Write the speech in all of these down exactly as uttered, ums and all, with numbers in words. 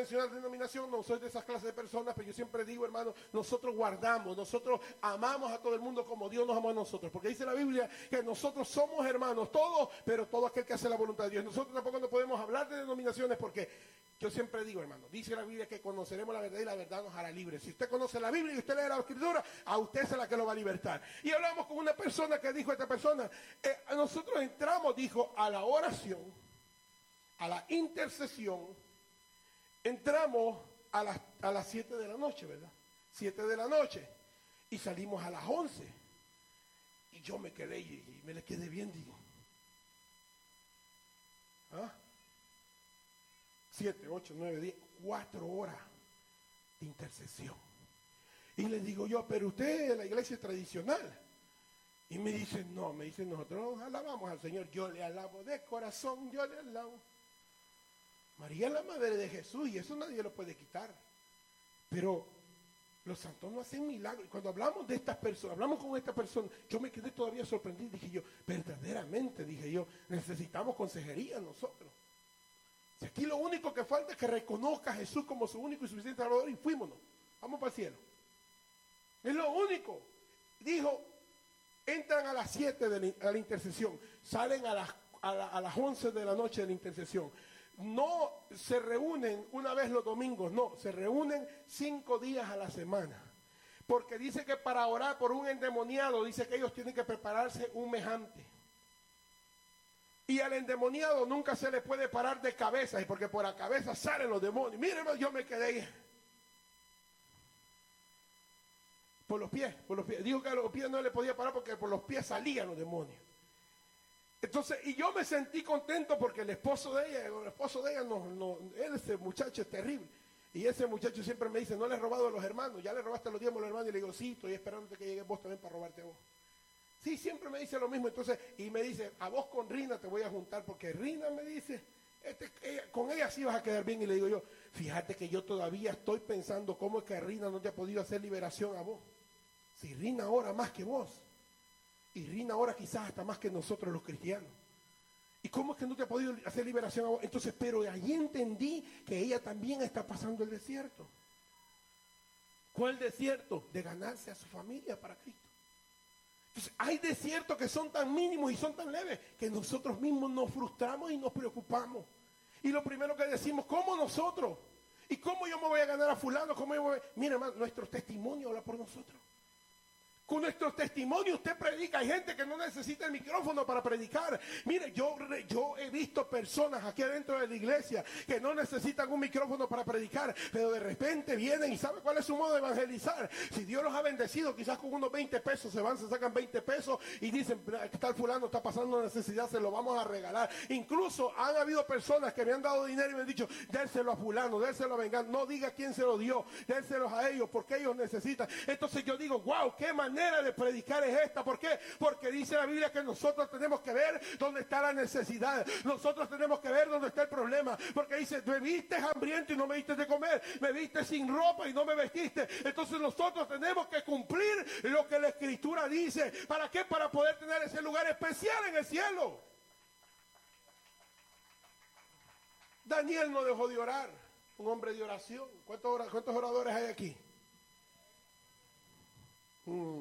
mencionar denominación, no soy de esas clases de personas, pero yo siempre digo, hermano, nosotros guardamos, nosotros amamos a todo el mundo como Dios nos ama a nosotros, porque dice la Biblia que nosotros somos hermanos, todos, pero todo aquel que hace la voluntad de Dios. Nosotros tampoco no podemos hablar de denominaciones porque yo siempre digo, hermano, dice la Biblia que conoceremos la verdad y la verdad nos hará libres. Si usted conoce la Biblia y usted lee la Escritura, a usted es la que lo va a libertar. Y hablamos con una persona que dijo, esta persona, eh, nosotros entramos, dijo, a la oración, a la intercesión, entramos a las, a las siete de la noche, ¿verdad? siete de la noche. Y salimos a las once. Y yo me quedé y, y me le quedé bien, digo. ¿Ah? siete, ocho, nueve, diez, cuatro horas de intercesión. Y le digo yo, pero usted es la iglesia tradicional. Y me dice, no, me dice, nosotros alabamos al Señor. Yo le alabo de corazón, yo le alabo. María es la madre de Jesús y eso nadie lo puede quitar. Pero los santos no hacen milagros. Y cuando hablamos de estas personas, hablamos con esta persona, yo me quedé todavía sorprendido. Dije yo, verdaderamente, dije yo, necesitamos consejería nosotros. Si aquí lo único que falta es que reconozca a Jesús como su único y suficiente Salvador y fuímonos. Vamos para el cielo. Es lo único. Dijo, entran a las siete de la, a la intercesión, salen a las, a, la, a las once de la noche de la intercesión. No se reúnen una vez los domingos, no, se reúnen cinco días a la semana. Porque dice que para orar por un endemoniado, dice que ellos tienen que prepararse un mes antes. Y al endemoniado nunca se le puede parar de cabeza, y porque por la cabeza salen los demonios. Miren, yo me quedé ahí. Por los pies, por los pies. Dijo que a los pies no le podía parar porque por los pies salían los demonios. Entonces, y yo me sentí contento porque el esposo de ella, el esposo de ella, no, no, ese muchacho es terrible. Y ese muchacho siempre me dice, no le he robado a los hermanos, ya le robaste los diezmos a los hermanos. Y le digo, sí, estoy esperando que llegues vos también para robarte a vos. Sí, siempre me dice lo mismo. Entonces, y me dice, a vos con Rina te voy a juntar, porque Rina me dice, este, ella, con ella sí vas a quedar bien. Y le digo yo, fíjate que yo todavía estoy pensando cómo es que Rina no te ha podido hacer liberación a vos. Si Rina ora más que vos, y Rina ora quizás hasta más que nosotros los cristianos. ¿Y cómo es que no te ha podido hacer liberación a vos? Entonces, pero allí entendí que ella también está pasando el desierto. ¿Cuál desierto? De ganarse a su familia para Cristo. Entonces, hay desiertos que son tan mínimos y son tan leves que nosotros mismos nos frustramos y nos preocupamos. Y lo primero que decimos, ¿cómo nosotros? ¿Y cómo yo me voy a ganar a fulano? ¿Cómo yo me voy a... Mira, hermano, nuestro testimonio habla por nosotros. Con nuestros testimonios usted predica. Hay gente que no necesita el micrófono para predicar. Mire, yo, yo he visto personas aquí adentro de la iglesia que no necesitan un micrófono para predicar, pero de repente vienen y ¿sabe cuál es su modo de evangelizar? Si Dios los ha bendecido, quizás con unos veinte pesos se van, se sacan veinte pesos y dicen, tal fulano está pasando necesidad, se lo vamos a regalar. Incluso han habido personas que me han dado dinero y me han dicho, dérselo a fulano, dérselo a vengano, no diga quién se lo dio, dérselos a ellos porque ellos necesitan. Entonces yo digo, wow, qué manera de predicar es esta. ¿Por qué? Porque dice la Biblia que nosotros tenemos que ver dónde está la necesidad. Nosotros tenemos que ver dónde está el problema. Porque dice, me viste hambriento y no me diste de comer. Me viste sin ropa y no me vestiste. Entonces nosotros tenemos que cumplir lo que la Escritura dice. ¿Para qué? Para poder tener ese lugar especial en el cielo. Daniel no dejó de orar. Un hombre de oración. ¿Cuántos, cuántos oradores hay aquí? Hmm.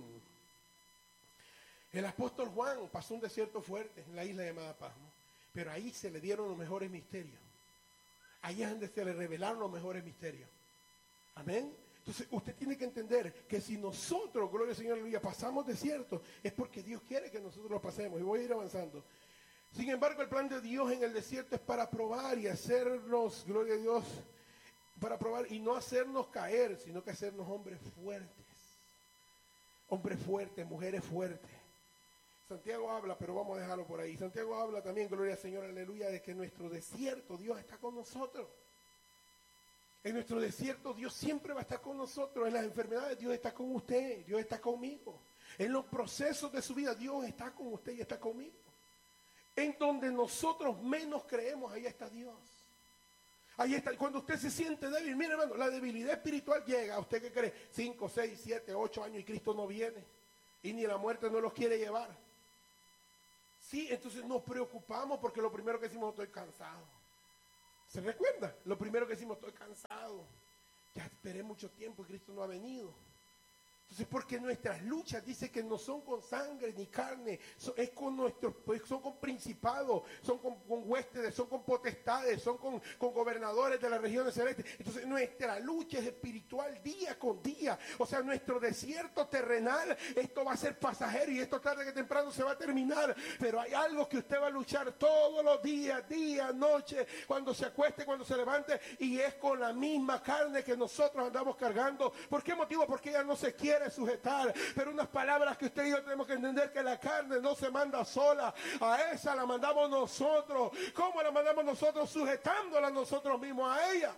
El apóstol Juan pasó un desierto fuerte en la isla llamada Pasmo, pero ahí se le dieron los mejores misterios. Ahí es donde se le revelaron los mejores misterios. Amén. Entonces usted tiene que entender que si nosotros, gloria al Señor, aleluya, pasamos desierto, es porque Dios quiere que nosotros lo pasemos. Y voy a ir avanzando. Sin embargo, el plan de Dios en el desierto es para probar y hacernos, gloria a Dios, para probar y no hacernos caer, sino que hacernos hombres fuertes. Hombres fuertes, mujeres fuertes. Santiago habla, pero vamos a dejarlo por ahí. Santiago habla también, gloria al Señor, aleluya, de que en nuestro desierto Dios está con nosotros. En nuestro desierto Dios siempre va a estar con nosotros. En las enfermedades Dios está con usted, Dios está conmigo. En los procesos de su vida Dios está con usted y está conmigo. En donde nosotros menos creemos, ahí está Dios. Ahí está, cuando usted se siente débil, mire hermano, la debilidad espiritual llega. ¿Usted qué cree? cinco, seis, siete, ocho años y Cristo no viene. Y ni la muerte no los quiere llevar. Sí, entonces nos preocupamos porque lo primero que decimos, estoy cansado. ¿Se recuerda? Lo primero que decimos, estoy cansado. Ya esperé mucho tiempo y Cristo no ha venido. Entonces, porque nuestras luchas, dice que no son con sangre ni carne, son, es con nuestros, pues, son con principados, son con, con huéspedes, son con potestades, son con, con gobernadores de las regiones celestes. Entonces, nuestra lucha es espiritual día con día. O sea, nuestro desierto terrenal, esto va a ser pasajero y esto tarde que temprano se va a terminar. Pero hay algo que usted va a luchar todos los días, día, noche, cuando se acueste, cuando se levante, y es con la misma carne que nosotros andamos cargando. ¿Por qué motivo? Porque ella no se quiere sujetar, pero unas palabras que usted y yo tenemos que entender, que la carne no se manda sola, a esa la mandamos nosotros. ¿Cómo la mandamos nosotros? Sujetándola nosotros mismos a ella.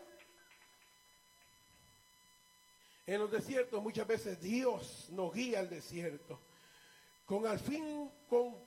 En los desiertos muchas veces Dios nos guía al desierto con al fin, con